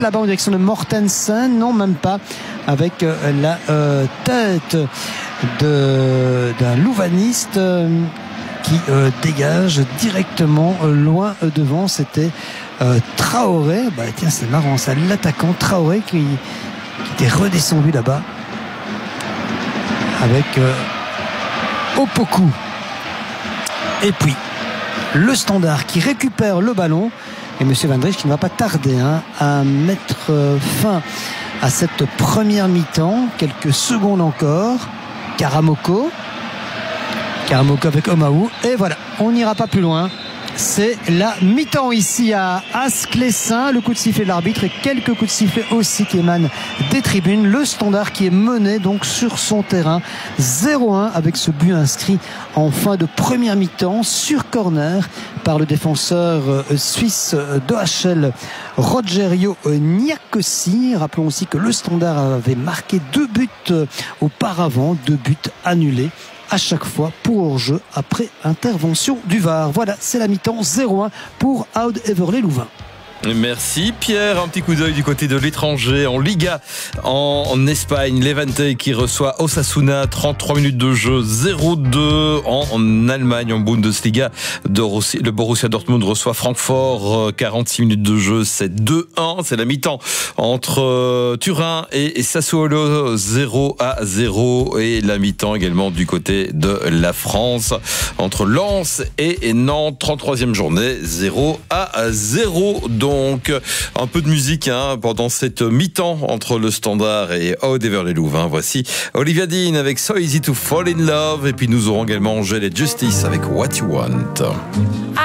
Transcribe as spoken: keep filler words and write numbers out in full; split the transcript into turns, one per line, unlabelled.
là-bas en direction de Mortensen, non même pas, avec euh, la euh, tête de, d'un louvaniste euh, qui euh, dégage directement euh, loin euh, devant. C'était euh, Traoré, bah tiens c'est marrant ça, l'attaquant Traoré qui, qui était redescendu là-bas avec euh, Opoku. Et puis le Standard qui récupère le ballon et M. Van Dries qui ne va pas tarder hein, à mettre fin à cette première mi-temps. Quelques secondes encore. Karamoko Karamoko avec Omaou et voilà, on n'ira pas plus loin. C'est la mi-temps ici à Ascq-les-Saints. Le coup de sifflet de l'arbitre et quelques coups de sifflet aussi qui émanent des tribunes. Le Standard qui est mené donc sur son terrain zéro un avec ce but inscrit en fin de première mi-temps sur corner par le défenseur suisse d'O H L Rogerio Niakossi. Rappelons aussi que le Standard avait marqué deux buts auparavant, deux buts annulés à chaque fois pour hors-jeu après intervention du V A R. Voilà, c'est la mi-temps zéro un pour Oud Heverlee Louvain.
Merci Pierre. Un petit coup d'œil du côté de l'étranger en Liga en, en Espagne. Levante qui reçoit Osasuna, trente-trois minutes de jeu, zéro deux. En, en Allemagne, en Bundesliga, le Borussia Dortmund reçoit Francfort, quarante-six minutes de jeu, c'est deux un. C'est la mi-temps entre euh, Turin et, et Sassuolo, zéro à zéro. Et la mi-temps également du côté de la France entre Lens et, et Nantes, trente-troisième journée, zéro à zéro. Donc Donc, un peu de musique hein, pendant cette mi-temps entre le Standard et Oud Heverlee Louvain. Voici Olivia Dean avec So Easy to Fall in Love. Et puis nous aurons égaangèle et Justice avec What You Want.